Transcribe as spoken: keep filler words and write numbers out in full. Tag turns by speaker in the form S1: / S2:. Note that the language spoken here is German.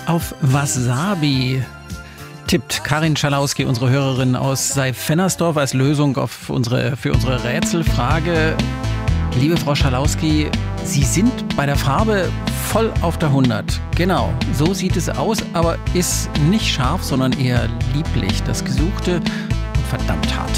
S1: Auf Wasabi tippt Karin Schalauski, unsere Hörerin aus Seifennersdorf, als Lösung auf unsere, für unsere Rätselfrage. Liebe Frau Schalauski, Sie sind bei der Farbe voll auf der hundert. Genau, so sieht es aus, aber ist nicht scharf, sondern eher lieblich. Das Gesuchte, verdammt hart.